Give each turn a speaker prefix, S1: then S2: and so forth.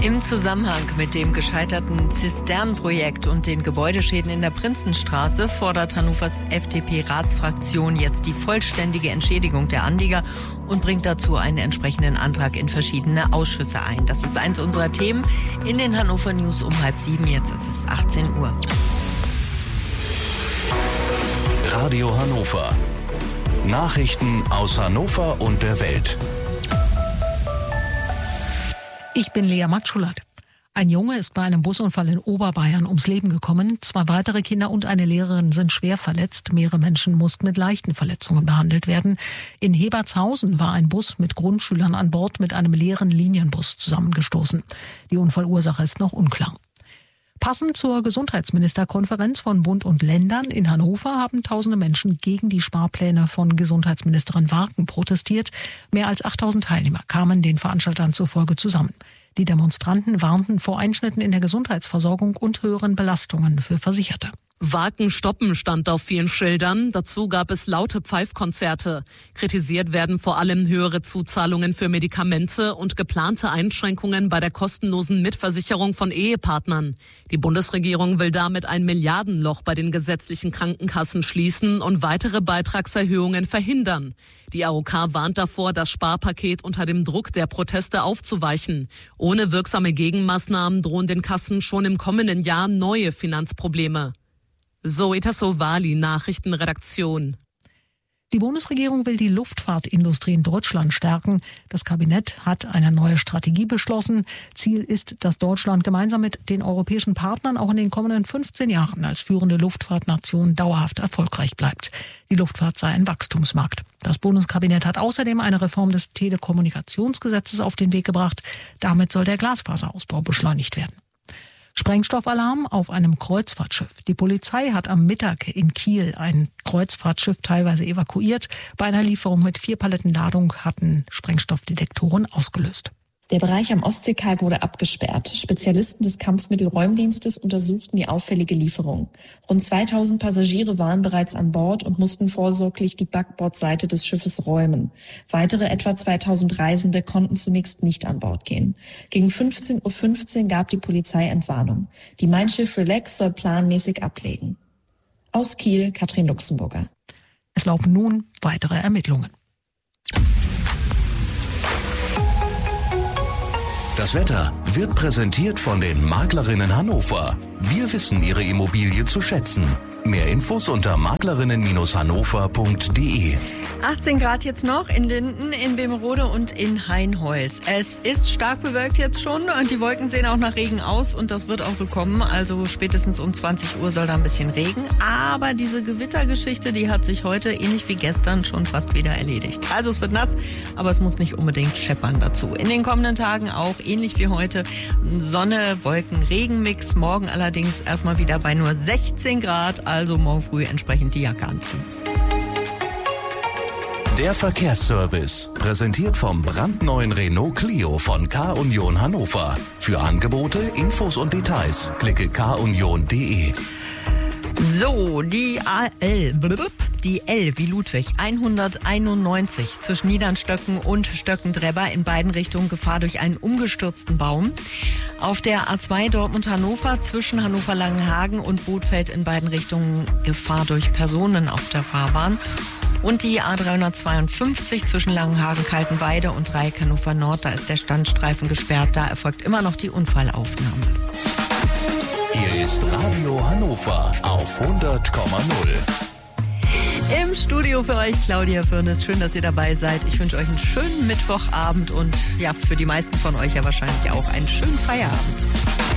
S1: Im Zusammenhang mit dem gescheiterten Zisternenprojekt und den Gebäudeschäden in der Prinzenstraße fordert Hannovers FDP-Ratsfraktion jetzt die vollständige Entschädigung der Anlieger und bringt dazu einen entsprechenden Antrag in verschiedene Ausschüsse ein. Das ist eins unserer Themen in den Hannover News um 6:30. Jetzt ist es 18 Uhr.
S2: Radio Hannover. Nachrichten aus Hannover und der Welt.
S3: Ich bin Lea Matschulert. Ein Junge ist bei einem Busunfall in Oberbayern ums Leben gekommen. 2 weitere Kinder und eine Lehrerin sind schwer verletzt. Mehrere Menschen mussten mit leichten Verletzungen behandelt werden. In Hebertshausen war ein Bus mit Grundschülern an Bord mit einem leeren Linienbus zusammengestoßen. Die Unfallursache ist noch unklar. Passend zur Gesundheitsministerkonferenz von Bund und Ländern in Hannover haben tausende Menschen gegen die Sparpläne von Gesundheitsministerin Warken protestiert. Mehr als 8.000 Teilnehmer kamen den Veranstaltern zufolge zusammen. Die Demonstranten warnten vor Einschnitten in der Gesundheitsversorgung und höheren Belastungen für Versicherte.
S4: Warken stoppen stand auf vielen Schildern. Dazu gab es laute Pfeifkonzerte. Kritisiert werden vor allem höhere Zuzahlungen für Medikamente und geplante Einschränkungen bei der kostenlosen Mitversicherung von Ehepartnern. Die Bundesregierung will damit ein Milliardenloch bei den gesetzlichen Krankenkassen schließen und weitere Beitragserhöhungen verhindern. Die AOK warnt davor, das Sparpaket unter dem Druck der Proteste aufzuweichen. Ohne wirksame Gegenmaßnahmen drohen den Kassen schon im kommenden Jahr neue Finanzprobleme. Zoe Tassovali, Nachrichtenredaktion.
S3: Die Bundesregierung will die Luftfahrtindustrie in Deutschland stärken. Das Kabinett hat eine neue Strategie beschlossen. Ziel ist, dass Deutschland gemeinsam mit den europäischen Partnern auch in den kommenden 15 Jahren als führende Luftfahrtnation dauerhaft erfolgreich bleibt. Die Luftfahrt sei ein Wachstumsmarkt. Das Bundeskabinett hat außerdem eine Reform des Telekommunikationsgesetzes auf den Weg gebracht. Damit soll der Glasfaserausbau beschleunigt werden. Sprengstoffalarm auf einem Kreuzfahrtschiff. Die Polizei hat am Mittag in Kiel ein Kreuzfahrtschiff teilweise evakuiert. Bei einer Lieferung mit 4 Paletten Ladung hatten Sprengstoffdetektoren ausgelöst.
S5: Der Bereich am Ostseekai wurde abgesperrt. Spezialisten des Kampfmittelräumdienstes untersuchten die auffällige Lieferung. Rund 2000 Passagiere waren bereits an Bord und mussten vorsorglich die Backbordseite des Schiffes räumen. Weitere etwa 2000 Reisende konnten zunächst nicht an Bord gehen. Gegen 15:15 Uhr gab die Polizei Entwarnung. Die Mein Schiff Relax soll planmäßig ablegen. Aus Kiel, Katrin Luxemburger.
S3: Es laufen nun weitere Ermittlungen.
S2: Das Wetter wird präsentiert von den Maklerinnen Hannover. Wir wissen Ihre Immobilie zu schätzen. Mehr Infos unter maklerinnen-hannover.de.
S1: 18 Grad jetzt noch in Linden, in Bemerode und in Hainholz. Es ist stark bewölkt jetzt schon und die Wolken sehen auch nach Regen aus und das wird auch so kommen. Also spätestens um 20 Uhr soll da ein bisschen Regen. Aber diese Gewittergeschichte, die hat sich heute ähnlich wie gestern schon fast wieder erledigt. Also es wird nass, aber es muss nicht unbedingt scheppern dazu. In den kommenden Tagen auch ähnlich wie heute Sonne, Wolken, Regenmix. Morgen allerdings erstmal wieder bei nur 16 Grad. Also morgen früh entsprechend die Jacke anziehen.
S2: Der Verkehrsservice, präsentiert vom brandneuen Renault Clio von K-Union Hannover. Für Angebote, Infos und Details klicke kunion.de.
S1: So, die L wie Ludwig 191 zwischen Niedernstöcken und Stöckendrebber in beiden Richtungen Gefahr durch einen umgestürzten Baum. Auf der A2 Dortmund-Hannover zwischen Hannover-Langenhagen und Bothfeld in beiden Richtungen Gefahr durch Personen auf der Fahrbahn. Und die A352 zwischen Langenhagen-Kaltenweide und Dreieck Hannover Nord, da ist der Standstreifen gesperrt, da erfolgt immer noch die Unfallaufnahme.
S2: Hier ist Radio Hannover auf 100,0.
S1: Im Studio für euch Claudia Firnes. Schön, dass ihr dabei seid. Ich wünsche euch einen schönen Mittwochabend und ja, für die meisten von euch ja wahrscheinlich auch einen schönen Feierabend.